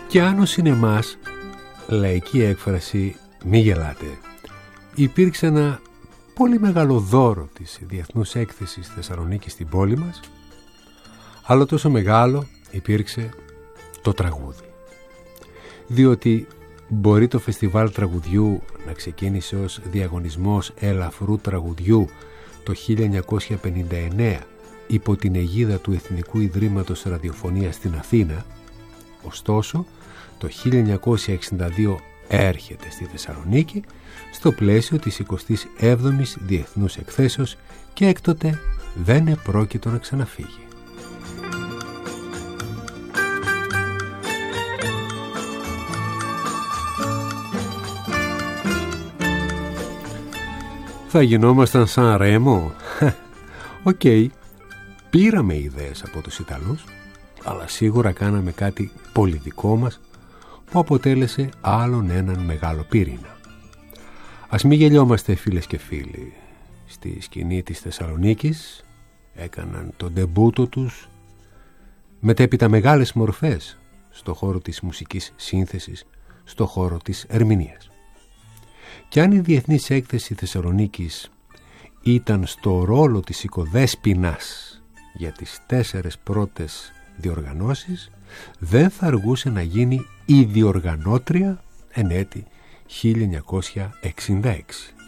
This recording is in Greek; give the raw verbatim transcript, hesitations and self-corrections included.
Και αν ο σινεμάς, λαϊκή έκφραση, μη γελάτε, υπήρξε ένα πολύ μεγάλο δώρο της Διεθνούς Έκθεσης Θεσσαλονίκη στην πόλη μας, άλλο τόσο μεγάλο υπήρξε το τραγούδι. Διότι μπορεί το φεστιβάλ τραγουδιού να ξεκίνησε ως διαγωνισμός ελαφρού τραγουδιού το χίλια εννιακόσια πενήντα εννέα υπό την αιγίδα του Εθνικού Ιδρύματος Ραδιοφωνίας στην Αθήνα, ωστόσο το χίλια εννιακόσια εξήντα δύο έρχεται στη Θεσσαλονίκη στο πλαίσιο της εικοστής έβδομης Διεθνούς Εκθέσεως και έκτοτε δεν επρόκειτο να ξαναφύγει. Θα γινόμασταν σαν Ρέμο? Οκ, okay. Πήραμε ιδέες από τους Ιταλούς, αλλά σίγουρα κάναμε κάτι πολύ δικό μας που αποτέλεσε άλλον έναν μεγάλο πυρήνα. Ας μην γελιόμαστε, φίλες και φίλοι. Στη σκηνή της Θεσσαλονίκης έκαναν τον ντεμπούτο τους μετέπειτα μεγάλες μορφές στο χώρο της μουσικής σύνθεσης, στο χώρο της ερμηνείας. Και αν η Διεθνής Έκθεση Θεσσαλονίκης ήταν στο ρόλο της οικοδέσποινας για τις τέσσερες πρώτες διοργανώσεις, δεν θα αργούσε να γίνει η διοργανώτρια εν έτη χίλια εννιακόσια εξήντα έξι.